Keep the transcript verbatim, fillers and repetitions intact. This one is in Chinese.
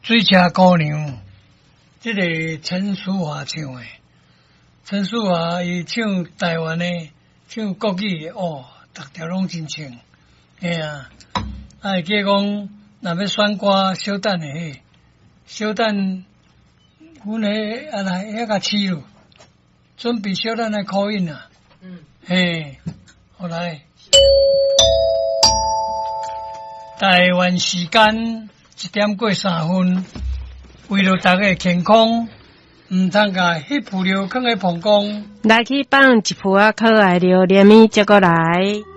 水车姑娘，这个陈淑华唱的。陈淑华伊唱台湾的，唱国语的哦，逐条拢真唱。嘿啊，啊会记讲，若要选歌，小等的迄，小等，阮迄啊来遐甲试咯，准备小等来考音啊。嗯。嘿，好来。台湾时间一点过三分，为了大家健康，唔通甲迄副料放喺膀胱， 来去放一副啊可爱料连米接过来。